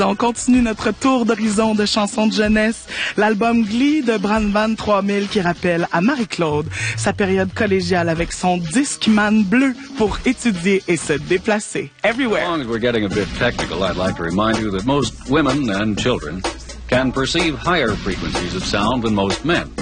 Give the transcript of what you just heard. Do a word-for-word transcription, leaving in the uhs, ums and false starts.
On continue notre tour d'horizon de chansons de jeunesse. L'album Glee de Brandvan trois mille qui rappelle à Marie-Claude sa période collégiale avec son Discman bleu pour étudier et se déplacer. Everywhere. As long as we're getting a bit technical, I'd like to remind you that most women and children can perceive higher frequencies of sound than most men.